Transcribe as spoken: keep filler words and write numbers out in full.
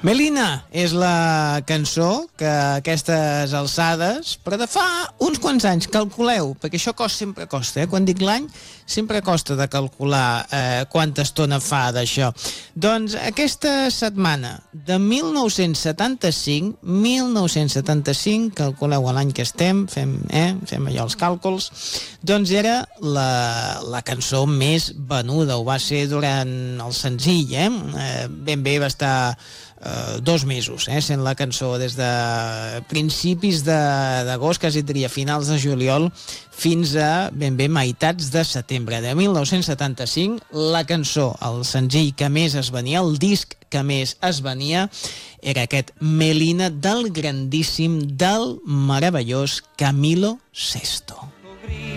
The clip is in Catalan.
Melina és la cançó que a aquestes alçades, però de fa uns quants anys, calculeu, perquè això costa, sempre costa, eh? Quan dic l'any, sempre costa de calcular eh, quanta estona fa d'això. Doncs aquesta setmana de mil nou-cents setanta-cinc, mil nou-cents setanta-cinc, calculeu l'any que estem, fem, eh, fem allò els càlculs, doncs era la, la cançó més venuda, ho va ser durant el senzill, eh? eh ben bé va estar Uh, dos mesos, eh, sent la cançó des de principis d'agost, quasi diria finals de juliol, fins a ben bé meitats de setembre de mil nou-cents setanta-cinc. La cançó, el senzill que més es venia, el disc que més es venia, era aquest Melina del grandíssim, del meravellós Camilo Sesto.